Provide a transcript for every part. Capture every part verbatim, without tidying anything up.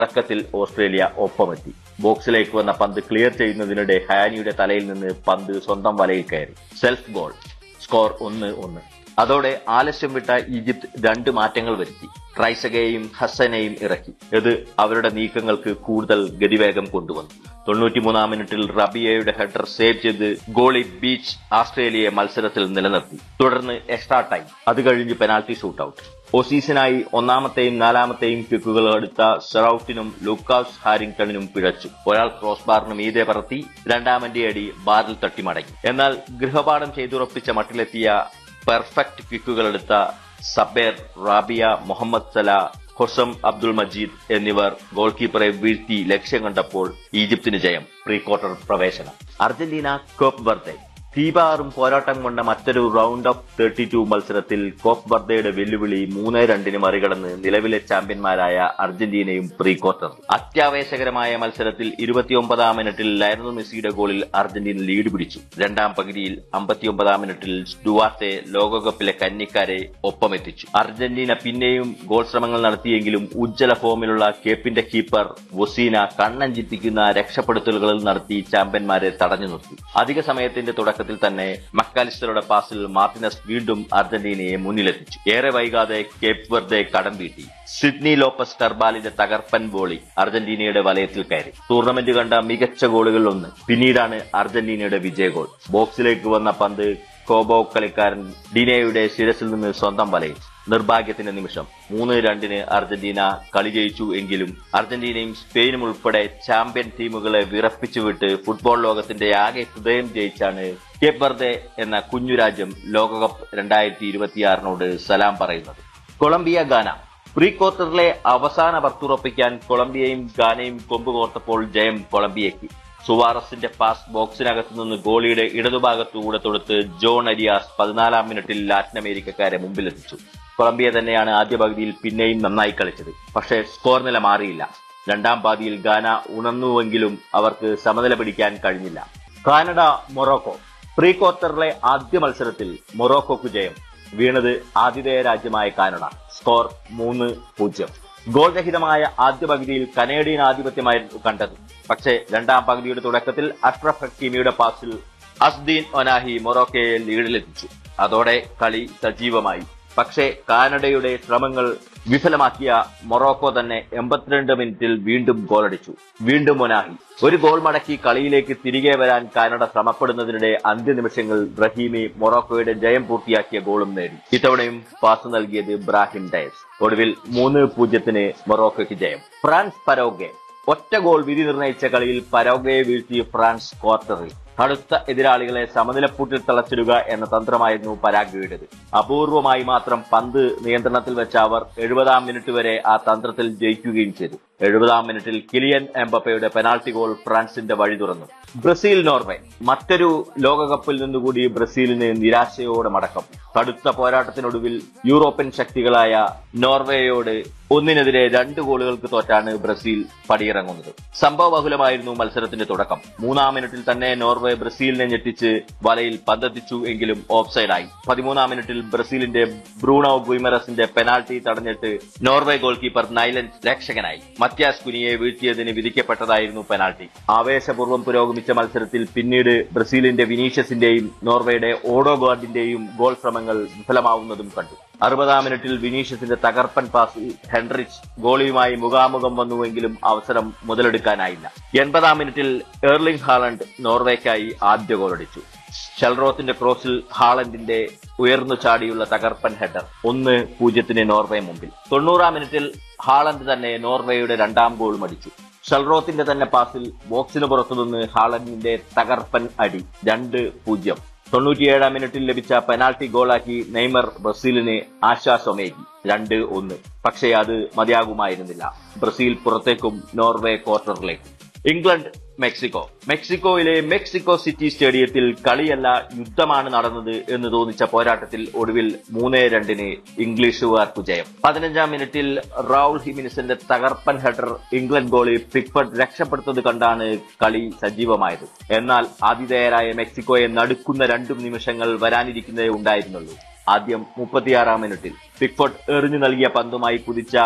തുടക്കത്തിൽ ഓസ്ട്രേലിയ ഒപ്പമെത്തി. ബോക്സിലേക്ക് വന്ന പന്ത് ക്ലിയർ ചെയ്യുന്നതിനിടെ ഹാനിയുടെ തലയിൽ നിന്ന് പന്ത് സ്വന്തം വലയിൽ കയറി. Self goal. സ്കോർ ഒന്ന് ഒന്ന്. അതോടെ ആലസ്യം വിട്ട ഈജിപ്ത് രണ്ട് മാറ്റങ്ങൾ വരുത്തി. ട്രൈസഗയെയും ഹസനെയും ഇറക്കി. ഇത് അവരുടെ നീക്കങ്ങൾക്ക് കൂടുതൽ ഗതിവേഗം കൊണ്ടുവന്നു. തൊണ്ണൂറ്റിമൂന്നാം മിനിറ്റിൽ റബിയയുടെ ഹെഡർ സേവ് ചെയ്ത് ഗോളി ബീച്ച് ആസ്ട്രേലിയയെ മത്സരത്തിൽ നിലനിർത്തി. തുടർന്ന് എക്സ്ട്രാ ടൈം. അത് കഴിഞ്ഞ് പെനാൽറ്റി ഷൂട്ടൌട്ട്. ഓസീസിനായി ഒന്നാമത്തെയും നാലാമത്തെയും കിക്കുകൾ എടുത്ത ഷെറൌട്ടിനും ലൂക്കാസ് ഹാരിങ്ടണിനും പിഴച്ചു. ഒരാൾ ക്രോസ് ബാറിന് മീതെ പറത്തി, രണ്ടാമന്റെ അടി ബാറിൽ തട്ടി മടങ്ങി. എന്നാൽ ഗൃഹപാഠം ചെയ്തുറപ്പിച്ച മട്ടിലെത്തിയ പെർഫെക്റ്റ് കിക്കുകളെടുത്ത സബേർ, റാബിയ, മുഹമ്മദ് സല, ഹൊസം അബ്ദുൾ മജീദ് എന്നിവർ ഗോൾ കീപ്പറെ വീഴ്ത്തി ലക്ഷ്യം കണ്ടപ്പോൾ ഈജിപ്തിന് ജയം. പ്രീ ക്വാർട്ടർ പ്രവേശനം. അർജന്റീന കോപ്പ് വെർദെ. തീപാറും പോരാട്ടം കൊണ്ട മറ്റൊരു റൗണ്ട് ഓഫ് തേർട്ടി ടു മത്സരത്തിൽ കോപ്പ് വെർദയുടെ വെല്ലുവിളി മൂന്ന് രണ്ടിന് മറികടന്ന് നിലവിലെ ചാമ്പ്യന്മാരായ അർജന്റീനയും പ്രീ ക്വാർട്ടർ. അത്യാവേശകരമായ മത്സരത്തിൽ ഇരുപത്തിയൊമ്പതാം മിനിറ്റിൽ ലയണൽ മെസ്സിയുടെ ഗോളിൽ അർജന്റീന ലീഡ് പിടിച്ചു. രണ്ടാം പകുതിയിൽ അമ്പത്തിയൊമ്പതാം മിനിറ്റിൽ ഡുവാർട്ടെ ലോകകപ്പിലെ കന്നിക്കാരെ ഒപ്പമെത്തിച്ചു. അർജന്റീന പിന്നെയും ഗോൾ ശ്രമങ്ങൾ നടത്തിയെങ്കിലും ഉജ്ജ്വല ഫോമിലുള്ള കേപ്പിന്റെ കീപ്പർ വൊസീന കണ്ണഞ്ചിപ്പിക്കുന്ന രക്ഷപ്പെടുത്തലുകളിൽ നടത്തി ചാമ്പ്യന്മാരെ തടഞ്ഞു നിർത്തി. അധിക സമയത്തിന്റെ തുടക്കം തന്നെ മക്കാലിസ്റ്ററുടെ പാസിൽ മാർട്ടിനസ് വീണ്ടും അർജന്റീനയെ മുന്നിലെത്തിച്ചു. ഏറെ വൈകാതെ കേപ്പ് വെർദെ കടം വീട്ടി. സിഡ്നി ലോപ്പസ് ടർബാലിന്റെ തകർപ്പൻ വോളി അർജന്റീനയുടെ വലയത്തിൽ കയറി. ടൂർണമെന്റ് കണ്ട മികച്ച ഗോളുകളിൽ ഒന്ന്. പിന്നീടാണ് അർജന്റീനയുടെ വിജയ ഗോൾ. ബോക്സിലേക്ക് വന്ന പന്ത് കോബോ കളിക്കാരൻ ഡിനയുടെ ശിരസിൽ നിന്ന് സ്വന്തം വലയിൽ. നിർഭാഗ്യത്തിന്റെ നിമിഷം. മൂന്ന് രണ്ടിന് അർജന്റീന കളി ജയിച്ചു. എങ്കിലും അർജന്റീനയും സ്പെയിനും ഉൾപ്പെടെ ചാമ്പ്യൻ ടീമുകളെ വിറപ്പിച്ചുവിട്ട് ഫുട്ബോൾ ലോകത്തിന്റെ ആകെ ഹൃദയം ജയിച്ചാണ് കേപ്പ് വെർദെ എന്ന കുഞ്ഞു രാജ്യം ലോകകപ്പ് രണ്ടായിരത്തി ഇരുപത്തിയാറിനോട് സലാം പറയുന്നത്. കൊളംബിയ ഗാന. പ്രീ ക്വാർട്ടറിലെ അവസാന പത്തുറപ്പിക്കാൻ കൊളംബിയയും ഗാനയും കൊമ്പുകോർത്തപ്പോൾ ജയം കൊളംബിയയ്ക്ക്. സുവാറസിന്റെ പാസ് ബോക്സിനകത്തു നിന്ന് ഗോളിയുടെ ഇടതുഭാഗത്തുകൂടെ തൊടുത്ത് ജോൺ അരിയാസ് പതിനാലാം മിനിറ്റിൽ ലാറ്റിൻ അമേരിക്കക്കാരെ മുമ്പിലെത്തിച്ചു. കൊളംബിയ തന്നെയാണ് ആദ്യ പകുതിയിൽ പിന്നെയും നന്നായി കളിച്ചത്. പക്ഷേ സ്കോർ നില മാറിയില്ല. രണ്ടാം പാതിയിൽ ഗാന ഉണർന്നുവെങ്കിലും അവർക്ക് സമനില പിടിക്കാൻ കഴിഞ്ഞില്ല. Canada Morocco. പ്രീ ക്വാർട്ടറിലെ ആദ്യ മത്സരത്തിൽ മൊറോക്കോക്ക് ജയം. വീണത് ആതിഥേയ രാജ്യമായ കാനഡ. സ്കോർ മൂന്ന് പൂജ്യം. ഗോൾ രഹിതമായ ആദ്യ പകുതിയിൽ കനേഡിയൻ ആധിപത്യമായിരുന്നു കണ്ടത്. പക്ഷേ രണ്ടാം പകുതിയുടെ തുടക്കത്തിൽ അഷ്റഫ് ഹക്കീമിയുടെ പാസിൽ അസ്ദീൻ ഒനാഹി മൊറോക്കയെ ലീഡിലെത്തിച്ചു. അതോടെ കളി സജീവമായി. പക്ഷേ കാനഡയുടെ ശ്രമങ്ങൾ വിഫലമാക്കിയ മൊറോക്കോ തന്നെ എൺപത്തിരണ്ട് മിനിറ്റിൽ വീണ്ടും ഗോളടിച്ചു. വീണ്ടും ഒനാഹി. ഒരു ഗോൾ മടക്കി കളിയിലേക്ക് തിരികെ വരാൻ കാനഡ ശ്രമപ്പെടുന്നതിനിടെ അന്ത്യനിമിഷങ്ങൾ റഹീമി മൊറോക്കോയുടെ ജയം പൂർത്തിയാക്കിയ ഗോളും നേടി. ഇത്തവണയും പാസ് നൽകിയത് ബ്രാഹിം ഡയസ്. ഒടുവിൽ മൂന്ന് പൂജ്യത്തിന് മൊറോക്കോയ്ക്ക് ജയം. ഫ്രാൻസ് പരോഗ്വെ. ഒറ്റ ഗോൾ വിധി നിർണയിച്ച കളിയിൽ പരോഗ്വയെ വീഴ്ത്തി ഫ്രാൻസ് ക്വാർട്ടറിൽ. കടുത്ത എതിരാളികളെ സമനിലപ്പൂട്ടിൽ തളച്ചിടുക എന്ന തന്ത്രമായിരുന്നു പരാഗ്വേയുടേത്. അപൂർവമായി മാത്രം പന്ത് നിയന്ത്രണത്തിൽ വെച്ച അവർ എഴുപതാം മിനിറ്റ് വരെ ആ തന്ത്രത്തിൽ ജയിക്കുകയും ചെയ്തു. എഴുപതാം മിനിറ്റിൽ കിലിയൻ എംബപ്പയുടെ പെനാൾട്ടി ഗോൾ ഫ്രാൻസിന്റെ വഴി തുറന്നു. Brazil Norway. മറ്റൊരു ലോകകപ്പിൽ നിന്നുകൂടി ബ്രസീലിന് നിരാശയോടെ മടക്കം. കടുത്ത പോരാട്ടത്തിനൊടുവിൽ യൂറോപ്യൻ ശക്തികളായ നോർവേയോട് ഒന്നിനെതിരെ രണ്ട് ഗോളുകൾക്ക് തോറ്റാണ് ബ്രസീൽ പടിയിറങ്ങുന്നത്. സംഭവബഹുലമായിരുന്നു മത്സരത്തിന്റെ തുടക്കം. മൂന്നാം മിനിറ്റിൽ തന്നെ നോർവേ ബ്രസീലിനെ ഞെട്ടിച്ച് വലയിൽ പന്തെത്തിച്ചു. എങ്കിലും ഓഫ്സൈഡായി. പതിമൂന്നാം മിനിറ്റിൽ ബ്രസീലിന്റെ Bruno ഗുയ്മറസിന്റെ penalty തടഞ്ഞിട്ട് Norway goal keeper നൈലൻ രക്ഷകനായി. Mathias കുനിയെ വീഴ്ത്തിയതിന് വിധിക്കപ്പെട്ടതായിരുന്നു penalty. ആവേശപൂർവ്വം പുരോഗമിച്ച മത്സരത്തിൽ പിന്നീട് ബ്രസീലിന്റെ വിനീഷ്യസിന്റെയും നോർവേയുടെ ഓഡോഗാർഡിന്റെയും ഗോൾ ശ്രമങ്ങൾ വിഫലമാവുന്നതും കണ്ടു. അറുപതാം മിനിറ്റിൽ വിനീഷ്യസിന്റെ തകർപ്പൻ പാസ് ഹെൻറിച്ച് ഗോളിയുമായി മുഖാമുഖം വന്നുവെങ്കിലും അവസരം മുതലെടുക്കാനായില്ല. എൺപതാം മിനിറ്റിൽ എർലിംഗ് ഹാലണ്ട് നോർവേക്കായി ആദ്യ ഗോളടിച്ചു. ഷെൽറോത്തിന്റെ ക്രോസിൽ ഹാളണ്ടിന്റെ ഉയർന്നു ചാടിയുള്ള തകർപ്പൻ ഹെഡർ. ഒന്ന് പൂജ്യത്തിന് നോർവേ മുമ്പിൽ. തൊണ്ണൂറാം മിനിറ്റിൽ ഹാളണ്ട് തന്നെ നോർവേയുടെ രണ്ടാം ഗോളും അടിച്ചു. ഷെൽറോത്തിന്റെ തന്നെ പാസിൽ ബോക്സിന് പുറത്തുനിന്ന് ഹാളണ്ടിന്റെ തകർപ്പൻ അടി. രണ്ട് പൂജ്യം. തൊണ്ണൂറ്റിയേഴാം മിനിറ്റിൽ ലഭിച്ച പെനാൽറ്റി ഗോളാക്കി നെയ്മർ ബ്രസീലിന് ആശ്വാസമേകി. രണ്ട് ഒന്ന്. പക്ഷേ അത് മതിയാകുമായിരുന്നില്ല. ബ്രസീൽ പുറത്തേക്കും നോർവേ ക്വാർട്ടറിലേക്ക്. England Mexico. മെക്സിക്കോയിലെ മെക്സിക്കോ സിറ്റി സ്റ്റേഡിയത്തിൽ കളിയല്ല യുദ്ധമാണ് നടന്നത് എന്ന് തോന്നിച്ച പോരാട്ടത്തിൽ ഒടുവിൽ മൂന്ന് രണ്ടിന് ഇംഗ്ലീഷുകാർക്ക് ജയം. പതിനഞ്ചാം മിനിറ്റിൽ റൗൾ ഹിമിനിസിന്റെ തകർപ്പൻ ഹെഡർ ഇംഗ്ലണ്ട് ഗോളി പിക്ഫോർഡ് രക്ഷപ്പെടുത്തത് കണ്ടാണ് കളി സജീവമായത്. എന്നാൽ ആതിഥേയരായ മെക്സിക്കോയെ നടുക്കുന്ന രണ്ടും നിമിഷങ്ങൾ വരാനിരിക്കുന്നതേ ഉണ്ടായിരുന്നുള്ളൂ. ആദ്യം മുപ്പത്തിയാറാം മിനിറ്റിൽ പിക്ഫോർഡ് എറിഞ്ഞു നൽകിയ പന്തുമായി കുതിച്ച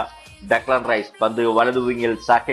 ഡക്ലൻ റൈസ് പന്ത് വലതു വിങ്ങിൽ സാക്കെ